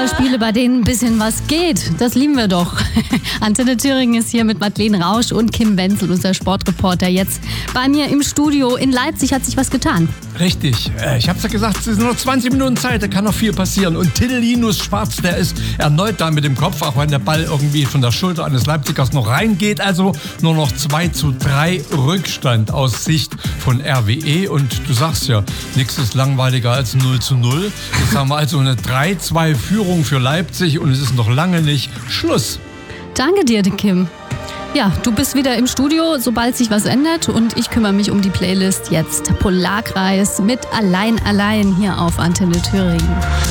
Fußballspiele, bei denen ein bisschen was geht. Das lieben wir doch. Antenne Thüringen ist hier mit Madeleine Rausch und Kim Wenzel, unser Sportreporter, jetzt bei mir im Studio. In Leipzig hat sich was getan. Richtig. Ich hab's ja gesagt, es sind nur 20 Minuten Zeit, da kann noch viel passieren. Und Till Linus Schwarz, der ist erneut da mit dem Kopf, auch wenn der Ball irgendwie von der Schulter eines Leipzigers noch reingeht. Also nur noch 2:3 Rückstand aus Sicht von RWE. Und du sagst ja, nichts ist langweiliger als 0:0. Jetzt haben wir also eine 3:2 Führung für Leipzig und es ist noch lange nicht Schluss. Danke dir, Kim. Ja, du bist wieder im Studio, sobald sich was ändert, und ich kümmere mich um die Playlist jetzt. Polarkreis mit Allein hier auf Antenne Thüringen.